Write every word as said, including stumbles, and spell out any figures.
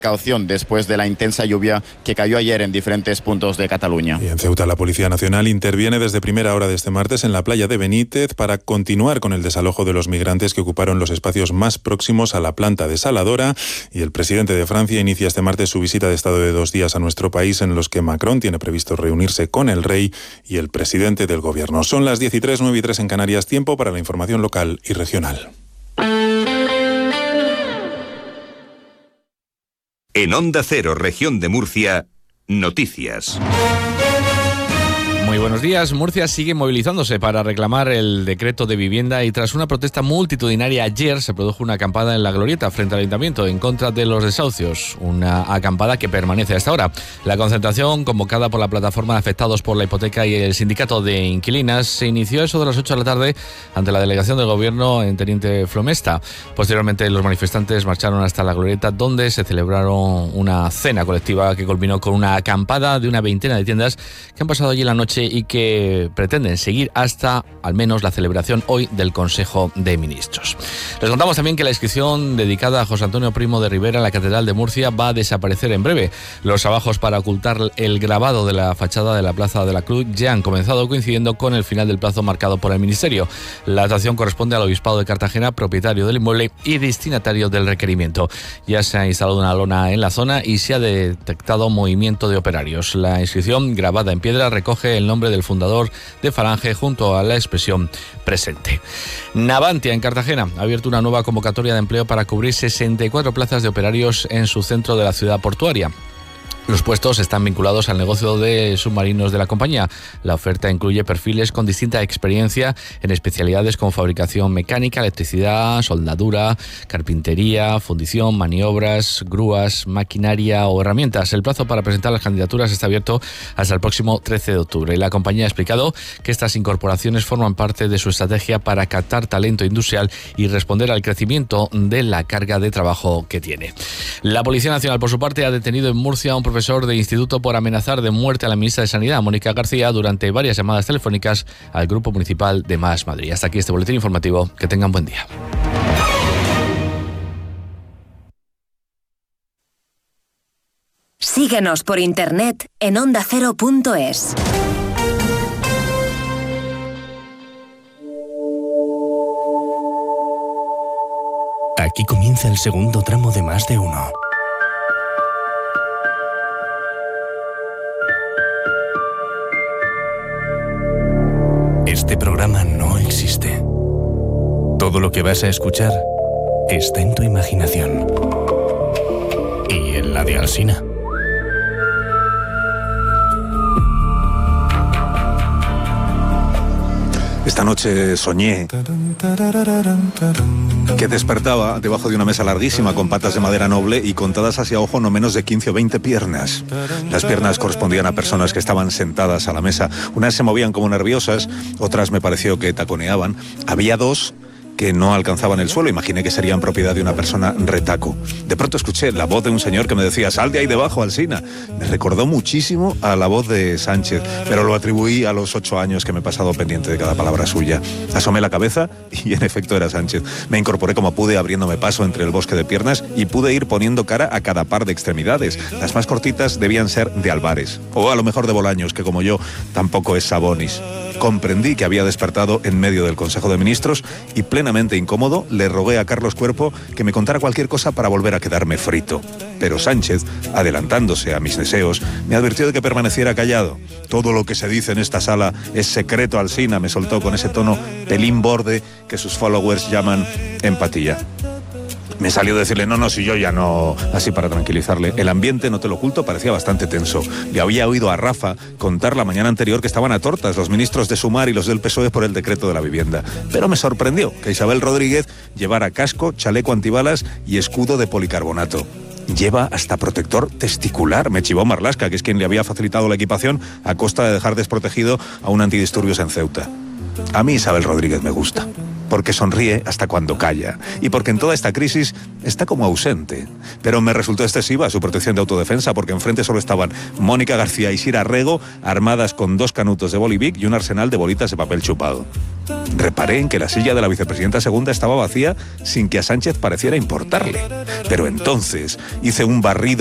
Caución después de la intensa lluvia que cayó ayer en diferentes puntos de Cataluña. Y en Ceuta, la Policía Nacional interviene desde primera hora de este martes en la playa de Benítez para continuar con el desalojo de los migrantes que ocuparon los espacios más próximos a la planta desaladora. Y el presidente de Francia inicia este martes su visita de estado de dos días a nuestro país, en los que Macron tiene previsto reunirse con el rey y el presidente del gobierno. Son las diez y tres, nueve y tres en Canarias, tiempo para la información local y regional. En Onda Cero, Región de Murcia, noticias. Muy buenos días. Murcia sigue movilizándose para reclamar el decreto de vivienda y tras una protesta multitudinaria ayer se produjo una acampada en la Glorieta frente al Ayuntamiento en contra de los desahucios, una acampada que permanece hasta ahora. La concentración, convocada por la plataforma de afectados por la hipoteca y el sindicato de inquilinas, se inició a eso de las ocho de la tarde ante la delegación del gobierno en Teniente Flomesta. Posteriormente los manifestantes marcharon hasta la Glorieta, donde se celebraron una cena colectiva que culminó con una acampada de una veintena de tiendas que han pasado allí la noche y que pretenden seguir hasta al menos la celebración hoy del Consejo de Ministros. Les contamos también que la inscripción dedicada a José Antonio Primo de Rivera en la Catedral de Murcia va a desaparecer en breve. Los trabajos para ocultar el grabado de la fachada de la Plaza de la Cruz ya han comenzado, coincidiendo con el final del plazo marcado por el Ministerio. La actuación corresponde al Obispado de Cartagena, propietario del inmueble y destinatario del requerimiento. Ya se ha instalado una lona en la zona y se ha detectado movimiento de operarios. La inscripción, grabada en piedra, recoge el nombre del fundador de Falange junto a la expresión presente. Navantia, en Cartagena, ha abierto una nueva convocatoria de empleo para cubrir sesenta y cuatro plazas de operarios en su centro de la ciudad portuaria. Los puestos están vinculados al negocio de submarinos de la compañía. La oferta incluye perfiles con distinta experiencia en especialidades como fabricación mecánica, electricidad, soldadura, carpintería, fundición, maniobras, grúas, maquinaria o herramientas. El plazo para presentar las candidaturas está abierto hasta el próximo trece de octubre. La compañía ha explicado que estas incorporaciones forman parte de su estrategia para captar talento industrial y responder al crecimiento de la carga de trabajo que tiene. La Policía Nacional, por su parte, ha detenido en Murcia a un profesor de instituto por amenazar de muerte a la ministra de Sanidad, Mónica García, durante varias llamadas telefónicas al Grupo Municipal de Más Madrid. Hasta aquí este boletín informativo. Que tengan buen día. Síguenos por internet en onda cero punto es. Aquí comienza el segundo tramo de Más de Uno. Este programa no existe. Todo lo que vas a escuchar está en tu imaginación. Y en la de Alsina. Esta noche soñé que despertaba debajo de una mesa larguísima con patas de madera noble y contadas hacia ojo no menos de quince o veinte piernas. Las piernas correspondían a personas que estaban sentadas a la mesa. Unas se movían como nerviosas, otras me pareció que taconeaban. Había dos que no alcanzaban el suelo, imaginé que serían propiedad de una persona retaco. De pronto escuché la voz de un señor que me decía: sal de ahí debajo, Alsina. Me recordó muchísimo a la voz de Sánchez, pero lo atribuí a los ocho años que me he pasado pendiente de cada palabra suya. Asomé la cabeza y en efecto era Sánchez. Me incorporé como pude, abriéndome paso entre el bosque de piernas, y pude ir poniendo cara a cada par de extremidades. Las más cortitas debían ser de Álvarez, o a lo mejor de Bolaños, que como yo tampoco es Sabonis. Comprendí que había despertado en medio del Consejo de Ministros y, plenamente incómodo, le rogué a Carlos Cuerpo que me contara cualquier cosa para volver a quedarme frito. Pero Sánchez, adelantándose a mis deseos, me advirtió de que permaneciera callado. Todo lo que se dice en esta sala es secreto, Alsina, me soltó con ese tono pelín borde que sus followers llaman empatía. Me salió decirle, no, no, si yo ya no... Así para tranquilizarle. El ambiente, no te lo oculto, parecía bastante tenso. Le había oído a Rafa contar la mañana anterior que estaban a tortas los ministros de Sumar y los del P S O E por el decreto de la vivienda. Pero me sorprendió que Isabel Rodríguez llevara casco, chaleco antibalas y escudo de policarbonato. Lleva hasta protector testicular, me chivó Marlaska, que es quien le había facilitado la equipación a costa de dejar desprotegido a un antidisturbios en Ceuta. A mí Isabel Rodríguez me gusta. porque sonríe hasta cuando calla y porque en toda esta crisis está como ausente. Pero me resultó excesiva su protección de autodefensa, porque enfrente solo estaban Mónica García y Sira Rego, armadas con dos canutos de Bolivic y un arsenal de bolitas de papel chupado. Reparé en que la silla de la vicepresidenta segunda estaba vacía sin que a Sánchez pareciera importarle. Pero entonces hice un barrido